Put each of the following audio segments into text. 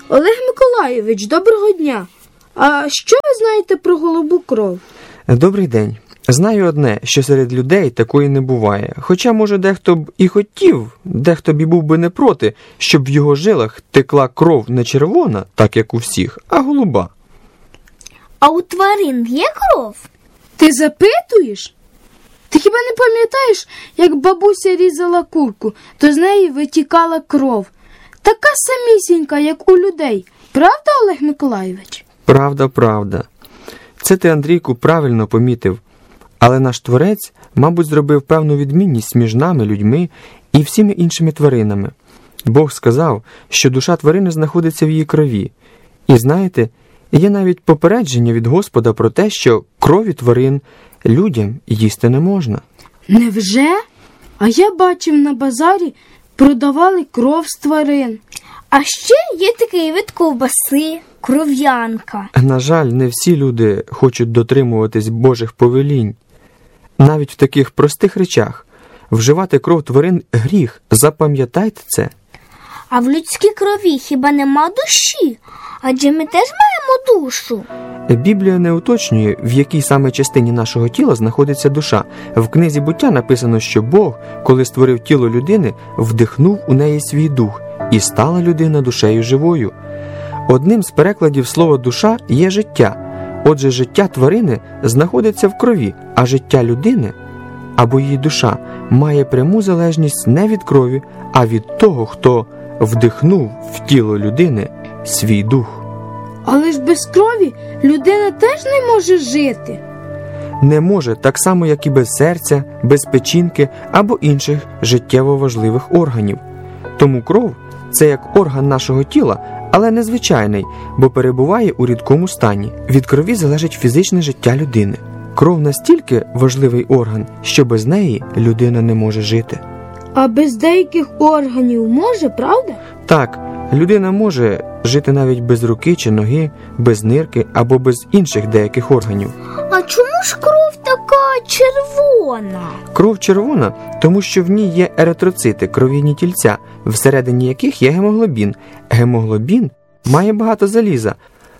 Олег Миколайович, доброго дня. А що ви знаєте про голубу кров? Добрий день. Знаю одне, що серед людей такої не буває. Хоча, може, дехто б і хотів, дехто б і був би не проти, щоб в його жилах текла кров не червона, так як у всіх, а голуба. А у тварин є кров? Ти запитуєш? Ти хіба не пам'ятаєш, як бабуся різала курку, то з неї витікала кров? Така самісінька, як у людей. Правда, Олег Миколайович? Правда, правда. Це ти, Андрійку, правильно помітив. Але наш Творець, мабуть, зробив певну відмінність між нами, людьми, і всіми іншими тваринами. Бог сказав, що душа тварини знаходиться в її крові. І знаєте, є навіть попередження від Господа про те, що крові тварин людям їсти не можна. Невже? А я бачив, на базарі продавали кров з тварин. А ще є такий вид ковбаси – кров'янка. На жаль, не всі люди хочуть дотримуватись Божих повелінь. Навіть в таких простих речах. Вживати кров тварин – гріх. Запам'ятайте це. А в людській крові хіба нема душі? Адже ми теж маємо душу. Біблія не уточнює, в якій саме частині нашого тіла знаходиться душа. В книзі «Буття» написано, що Бог, коли створив тіло людини, вдихнув у неї свій дух, і стала людина душею живою. Одним з перекладів слова «душа» є життя. Отже, життя тварини знаходиться в крові, а життя людини, або її душа, має пряму залежність не від крові, а від того, хто вдихнув в тіло людини свій дух. Але ж без крові людина теж не може жити. Не може, так само, як і без серця, без печінки або інших життєво важливих органів. Тому кров – це як орган нашого тіла, але незвичайний, бо перебуває у рідкому стані. Від крові залежить фізичне життя людини. Кров настільки важливий орган, що без неї людина не може жити. А без деяких органів може, правда? Так, людина може жити навіть без руки чи ноги, без нирки або без інших деяких органів. А чому ж кров така червона? Кров червона, тому що в ній є еритроцити, кров'яні тільця, всередині яких є гемоглобін. Гемоглобін має багато заліза,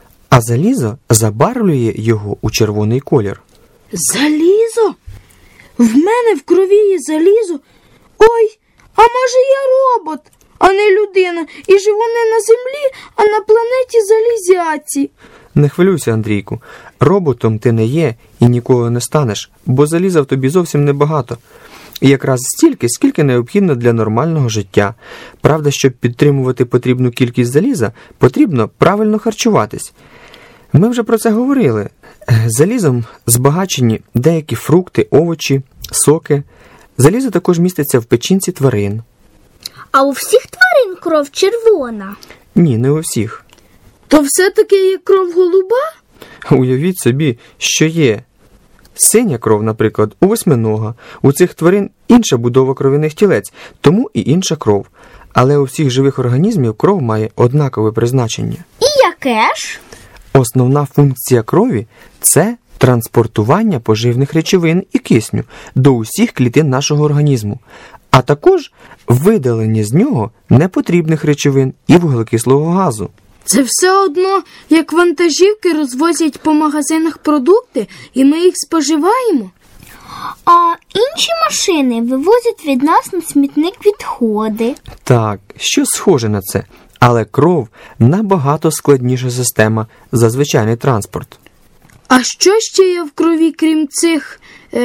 а залізо забарвлює його у червоний колір. Залізо? В мене в крові є залізо? Ой, а може я робот, а не людина, і живу не на землі, а на планеті залізяці? Не хвилюйся, Андрійку. Роботом ти не є і ніколи не станеш, бо заліза в тобі зовсім небагато. І якраз стільки, скільки необхідно для нормального життя. Правда, щоб підтримувати потрібну кількість заліза, потрібно правильно харчуватись. Ми вже про це говорили. Залізом збагачені деякі фрукти, овочі, соки. Залізо також міститься в печінці тварин. А у всіх тварин кров червона? Ні, не у всіх. То все-таки є кров голуба? Уявіть собі, що є синя кров, наприклад, у восьминога. У цих тварин інша будова кров'яних тілець, тому і інша кров. Але у всіх живих організмів кров має однакове призначення. І яке ж? Основна функція крові – це транспортування поживних речовин і кисню до усіх клітин нашого організму, а також видалення з нього непотрібних речовин і вуглекислого газу. Це все одно, як вантажівки розвозять по магазинах продукти, і ми їх споживаємо? А інші машини вивозять від нас на смітник відходи. Так, що схоже на це. Але кров набагато складніша система за звичайний транспорт. А що ще є в крові, крім цих...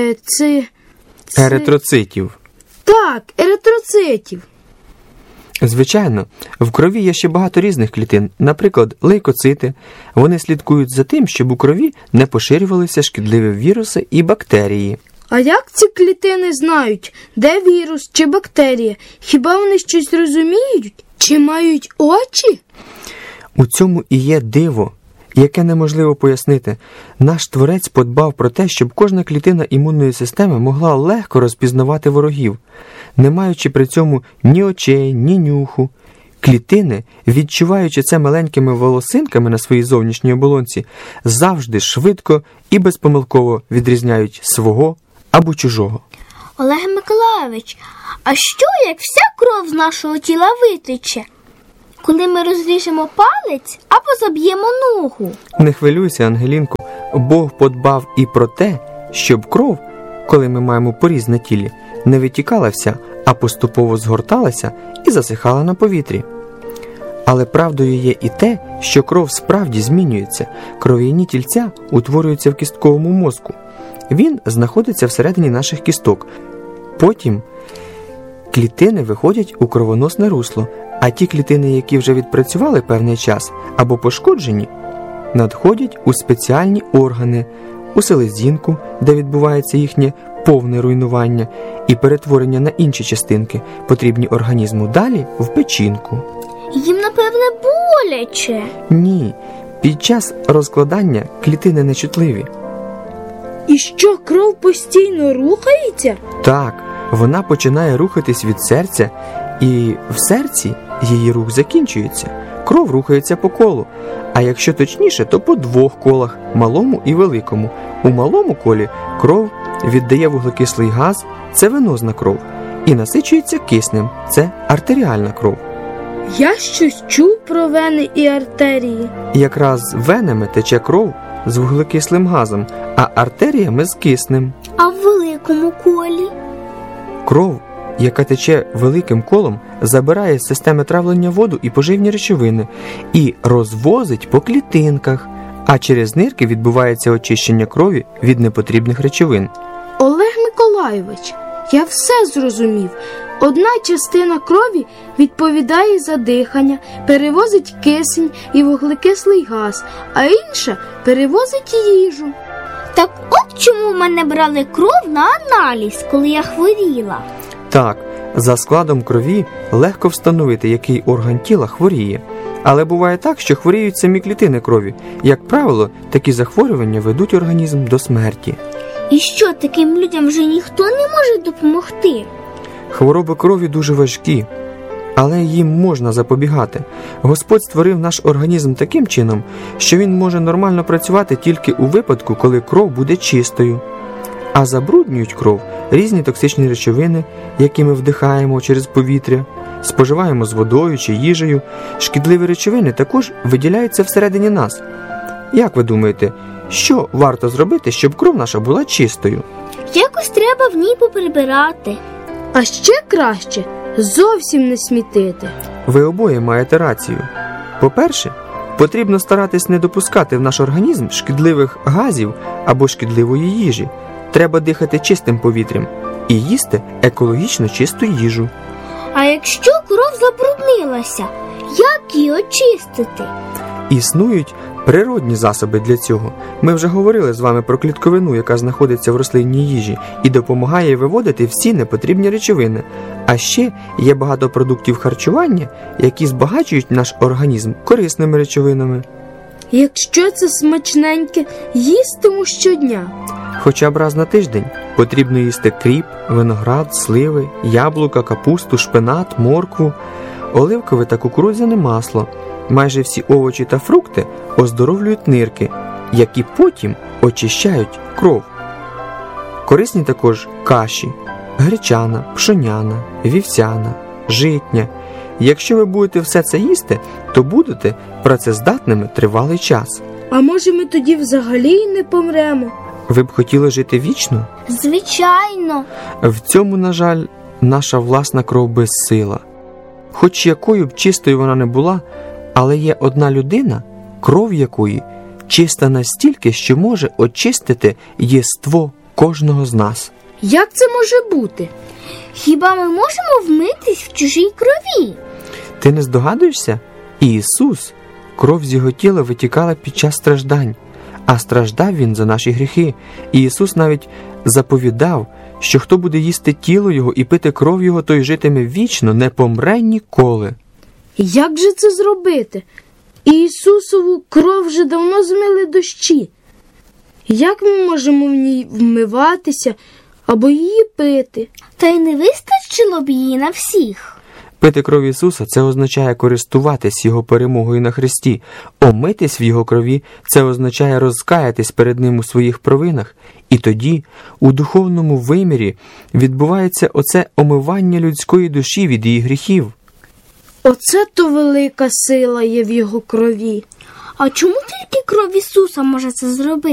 Еритроцитів. Так, еритроцитів. Звичайно, в крові є ще багато різних клітин, наприклад, лейкоцити. Вони слідкують за тим, щоб у крові не поширювалися шкідливі віруси і бактерії. А як ці клітини знають, де вірус чи бактерія? Хіба вони щось розуміють? Чи мають очі? У цьому і є диво, яке неможливо пояснити. Наш Творець подбав про те, щоб кожна клітина імунної системи могла легко розпізнавати ворогів, не маючи при цьому ні очей, ні нюху. Клітини, відчуваючи це маленькими волосинками на своїй зовнішній оболонці, завжди швидко і безпомилково відрізняють свого або чужого. Олег Миколайович, а що, як вся кров з нашого тіла витече? Коли ми розріжемо палець або заб'ємо ногу. Не хвилюйся, Ангелінко, Бог подбав і про те, щоб кров, коли ми маємо поріз на тілі, не витікала вся, а поступово згорталася і засихала на повітрі. Але правдою є і те, що кров справді змінюється. Кров'яні тільця утворюються в кістковому мозку. Він знаходиться всередині наших кісток. Потім клітини виходять у кровоносне русло, а ті клітини, які вже відпрацювали певний час або пошкоджені, надходять у спеціальні органи, у селезінку, де відбувається їхнє повне руйнування і перетворення на інші частинки, потрібні організму, далі в печінку. Їм, напевне, боляче. Ні, під час розкладання клітини нечутливі. І що, кров постійно рухається? Так, вона починає рухатись від серця, і в серці її рух закінчується. Кров рухається по колу, а якщо точніше, то по двох колах – малому і великому. У малому колі кров віддає вуглекислий газ – це венозна кров, і насичується киснем – це артеріальна кров. Я щось чув про вени і артерії. Якраз венами тече кров з вуглекислим газом, а артеріями з киснем. А в великому колі? Кров, яка тече великим колом, забирає з системи травлення воду і поживні речовини і розвозить по клітинках, а через нирки відбувається очищення крові від непотрібних речовин. Олег Миколайович, я все зрозумів. Одна частина крові відповідає за дихання, перевозить кисень і вуглекислий газ, а інша перевозить їжу. Так от чому в мене брали кров на аналіз, коли я хворіла. Так, за складом крові легко встановити, який орган тіла хворіє. Але буває так, що хворіють самі клітини крові. Як правило, такі захворювання ведуть організм до смерті. І що, таким людям вже ніхто не може допомогти? Хвороби крові дуже важкі, але їм можна запобігати. Господь створив наш організм таким чином, що він може нормально працювати тільки у випадку, коли кров буде чистою. А забруднюють кров різні токсичні речовини, які ми вдихаємо через повітря, споживаємо з водою чи їжею. Шкідливі речовини також виділяються всередині нас. Як ви думаєте, що варто зробити, щоб кров наша була чистою? Якось треба в ній поприбирати. А ще краще зовсім не смітити. Ви обоє маєте рацію. По-перше, потрібно старатись не допускати в наш організм шкідливих газів або шкідливої їжі. Треба дихати чистим повітрям і їсти екологічно чисту їжу. А якщо кров забруднилася, як її очистити? Існують природні засоби для цього. Ми вже говорили з вами про клітковину, яка знаходиться в рослинній їжі і допомагає виводити всі непотрібні речовини. А ще є багато продуктів харчування, які збагачують наш організм корисними речовинами. Якщо це смачненьке, їстиму щодня. Хоча б раз на тиждень потрібно їсти кріп, виноград, сливи, яблука, капусту, шпинат, моркву, оливкове та кукурудзяне масло. Майже всі овочі та фрукти оздоровлюють нирки, які потім очищають кров. Корисні також каші – гречана, пшоняна, вівсяна, житня. Якщо ви будете все це їсти, то будете працездатними тривалий час. А може ми тоді взагалі й не помремо? Ви б хотіли жити вічно? Звичайно. В цьому, на жаль, наша власна кров безсила. Хоч якою б чистою вона не була, але є одна людина, кров якої чиста настільки, що може очистити єство кожного з нас. Як це може бути? Хіба ми можемо вмитись в чужій крові? Ти не здогадуєшся? Ісус, кров з його тіла витікала під час страждань, а страждав він за наші гріхи. І Ісус навіть заповідав, що хто буде їсти тіло його і пити кров його, той житиме вічно, не помре ніколи. Як же це зробити? Ісусову кров вже давно змили дощі. Як ми можемо в ній вмиватися або її пити? Та й не вистачило б її на всіх. Пити кров Ісуса – це означає користуватись Його перемогою на хресті. Омитись в Його крові – це означає розкаятись перед Ним у своїх провинах. І тоді, у духовному вимірі, відбувається оце омивання людської душі від її гріхів. Оце то велика сила є в його крові. А чому тільки кров Ісуса може це зробити?